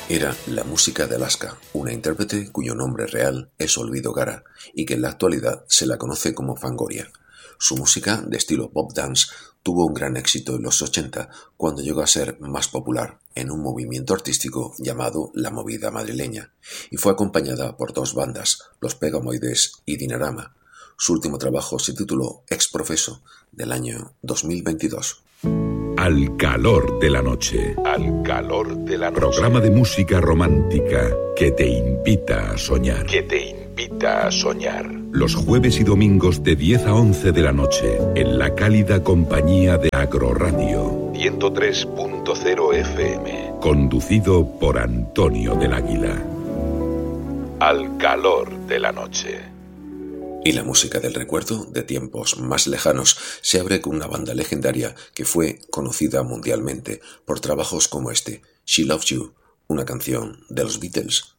Era la música de Alaska, una intérprete cuyo nombre real es Olvido Gara y que en la actualidad se la conoce como Fangoria. Su música, de estilo pop dance, tuvo un gran éxito en los 80 cuando llegó a ser más popular en un movimiento artístico llamado la movida madrileña, y fue acompañada por dos bandas, Los Pegamoides y Dinarama. Su último trabajo se tituló Ex Profeso, del año 2022. Al calor de la noche. Al calor de la noche. Programa de música romántica que te invita a soñar. Que te invita a soñar. Los jueves y domingos de 10 a 11 de la noche en la cálida compañía de Agroradio 103.0 FM. Conducido por Antonio del Águila. Al calor de la noche. Y la música del recuerdo, de tiempos más lejanos, se abre con una banda legendaria que fue conocida mundialmente por trabajos como este, She Loves You, una canción de los Beatles.